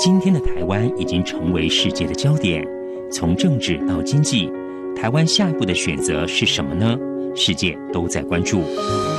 今天的台湾已经成为世界的焦点，从政治到经济，台湾下一步的选择是什么呢？世界都在关注。